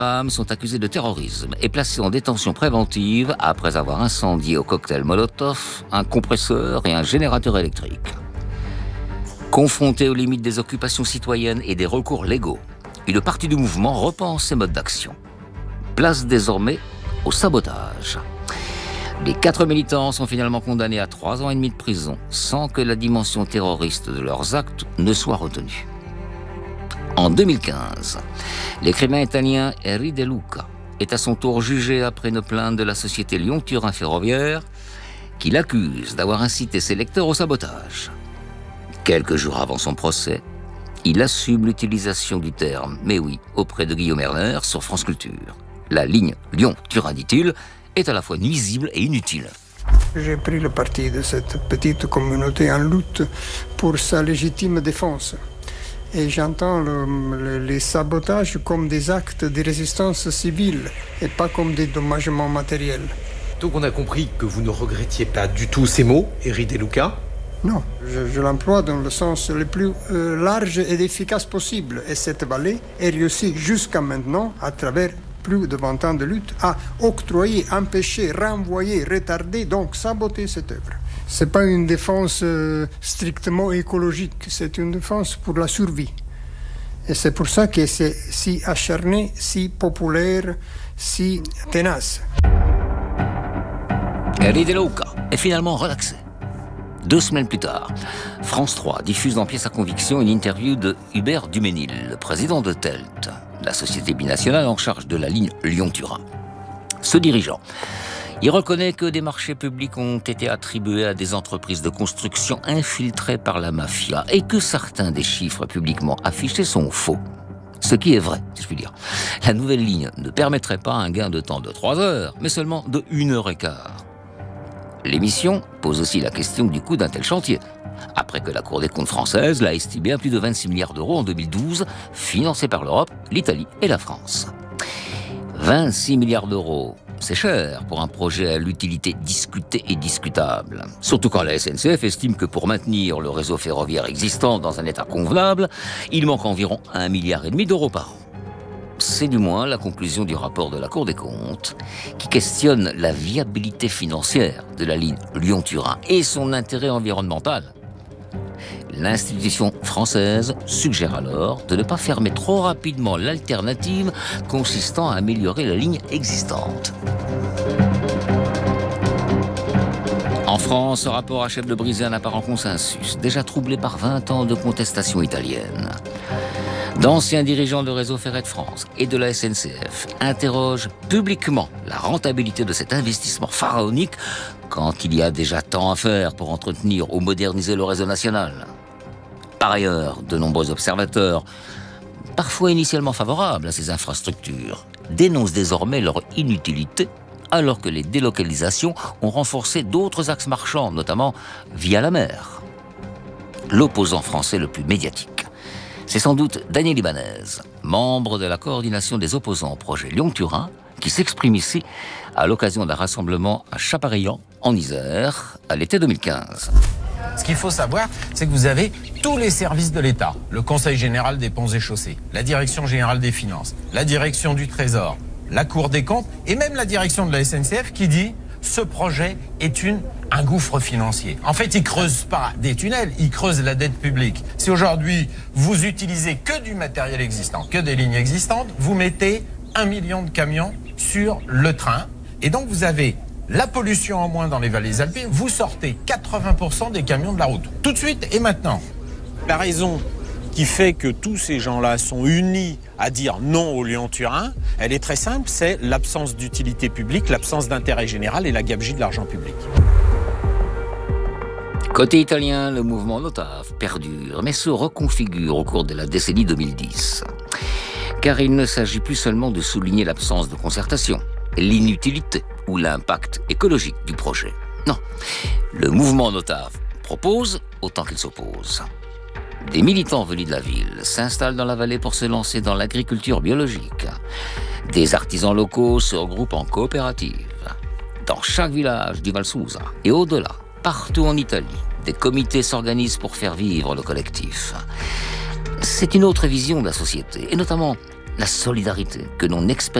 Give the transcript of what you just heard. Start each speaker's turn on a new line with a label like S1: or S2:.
S1: femmes sont accusées de terrorisme et placées en détention préventive après avoir incendié au cocktail Molotov un compresseur et un générateur électrique. Confrontée aux limites des occupations citoyennes et des recours légaux, une partie du mouvement repense ses modes d'action. Place désormais au sabotage. Les 4 militants sont finalement condamnés à 3 ans et demi de prison sans que la dimension terroriste de leurs actes ne soit retenue. En 2015, l'écrivain italien Henri De Luca est à son tour jugé après une plainte de la société Lyon-Turin Ferroviaire qui l'accuse d'avoir incité ses lecteurs au sabotage. Quelques jours avant son procès, il assume l'utilisation du terme « mais oui » auprès de Guillaume Erner sur France Culture. La ligne Lyon-Turin, dit-il, est à la fois nuisible et inutile.
S2: J'ai pris le parti de cette petite communauté en lutte pour sa légitime défense. Et j'entends les sabotages comme des actes de résistance civile et pas comme des dommagements matériels.
S3: Donc on a compris que vous ne regrettiez pas du tout ces mots, Henri De Luca ?
S2: Non, je l'emploie dans le sens le plus large et efficace possible. Et cette vallée est réussie jusqu'à maintenant, à travers plus de 20 ans de lutte, à octroyer, empêcher, renvoyer, retarder, donc saboter cette œuvre. Ce n'est pas une défense strictement écologique, c'est une défense pour la survie. Et c'est pour ça que c'est si acharné, si populaire, si tenace.
S1: Henri De Luca est finalement relaxé. 2 semaines plus tard, France 3 diffuse en pièce à conviction une interview de Hubert Duménil, le président de TELT, la société binationale en charge de la ligne Lyon-Turin. Ce dirigeant, il reconnaît que des marchés publics ont été attribués à des entreprises de construction infiltrées par la mafia et que certains des chiffres publiquement affichés sont faux. Ce qui est vrai, si je puis dire. La nouvelle ligne ne permettrait pas un gain de temps de 3 heures, mais seulement de 1h15. L'émission pose aussi la question du coût d'un tel chantier, après que la Cour des comptes française l'a estimé à plus de 26 milliards d'euros en 2012, financé par l'Europe, l'Italie et la France. 26 milliards d'euros, c'est cher pour un projet à l'utilité discutée et discutable. Surtout quand la SNCF estime que pour maintenir le réseau ferroviaire existant dans un état convenable, il manque environ 1,5 milliard d'euros par an. C'est du moins la conclusion du rapport de la Cour des comptes, qui questionne la viabilité financière de la ligne Lyon-Turin et son intérêt environnemental. L'institution française suggère alors de ne pas fermer trop rapidement l'alternative consistant à améliorer la ligne existante. En France, ce rapport achève de briser un apparent consensus, déjà troublé par 20 ans de contestation italienne. D'anciens dirigeants de Réseau Ferré de France et de la SNCF interrogent publiquement la rentabilité de cet investissement pharaonique quand il y a déjà tant à faire pour entretenir ou moderniser le réseau national. Par ailleurs, de nombreux observateurs, parfois initialement favorables à ces infrastructures, dénoncent désormais leur inutilité alors que les délocalisations ont renforcé d'autres axes marchands, notamment via la mer. L'opposant français le plus médiatique, c'est sans doute Daniel Ibanez, membre de la coordination des opposants au projet Lyon-Turin, qui s'exprime ici à l'occasion d'un rassemblement à Chaparillan, en Isère, à l'été 2015.
S4: Ce qu'il faut savoir, c'est que vous avez tous les services de l'État. Le Conseil général des ponts et chaussées, la Direction générale des finances, la Direction du Trésor, la Cour des comptes et même la direction de la SNCF qui dit « ce projet est un gouffre financier ». En fait, il creuse pas des tunnels, il creuse la dette publique. Si aujourd'hui, vous utilisez que du matériel existant, que des lignes existantes, vous mettez 1 million de camions sur le train et donc vous avez la pollution en moins dans les vallées alpines, vous sortez 80% des camions de la route. Tout de suite et maintenant.
S5: La raison qui fait que tous ces gens-là sont unis à dire non au Lyon-Turin, elle est très simple, c'est l'absence d'utilité publique, l'absence d'intérêt général et la gabegie de l'argent public.
S1: Côté italien, le mouvement Notaf perdure, mais se reconfigure au cours de la décennie 2010. Car il ne s'agit plus seulement de souligner l'absence de concertation, l'inutilité ou l'impact écologique du projet. Non, le mouvement Notaf propose autant qu'il s'oppose. Des militants venus de la ville s'installent dans la vallée pour se lancer dans l'agriculture biologique. Des artisans locaux se regroupent en coopératives. Dans chaque village du Val Susa et au-delà, partout en Italie, des comités s'organisent pour faire vivre le collectif. C'est une autre vision de la société, et notamment la solidarité que l'on expérimente